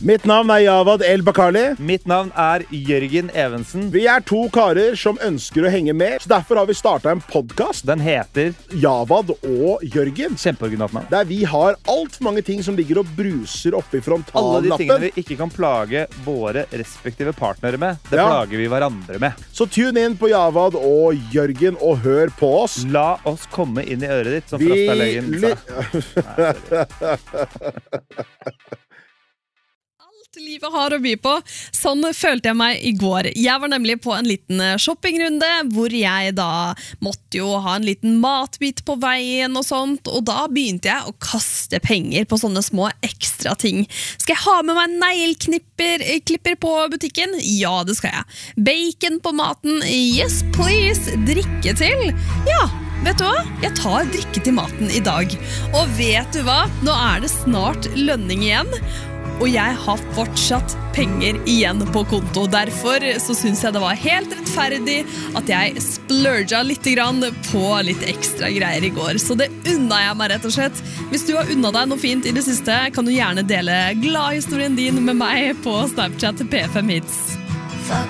Mitt navn Javad El Bakali. Mitt navn Jørgen Evensen. Vi 2 karer som ønsker å henge med, så derfor har vi startet en podcast. Den heter Javad og Jørgen. Kjempeoriginalt navn. Der vi har alt for mange ting som ligger og bruser oppe i frontallappen. Alle de tingene vi ikke kan plage våre respektive partnere med, det plager vi hverandre med. Så tune inn på Javad og Jørgen og hør på oss. La oss komme inn i øret ditt, som Frastalegen sa. Livet har å by på. Sånn følte jeg meg i går. Jeg var nemlig på en liten shoppingrunde, hvor jeg da måtte jo ha en liten matbit på veien og sånt, og da begynte jeg å kaste penger på sånne små ekstra ting. Skal jeg ha med meg neglklipper på butikken? Ja, det skal jeg. Bacon på maten? Yes, please. Drikke til? Ja. Vet du hva? Jeg tar drikke til maten i dag. Og vet du hva? Nå det snart lønning igjen. Og jeg har fortsatt penger igjen på konto. Derfor så synes jeg det var helt rettferdig at jeg splurget litt grann på litt ekstra greier i går. Så det unna jeg meg rett og slett. Hvis du har unna deg noe fint i det siste, kan du gjerne dele gladhistorien din med meg på Snapchat P5 Hits.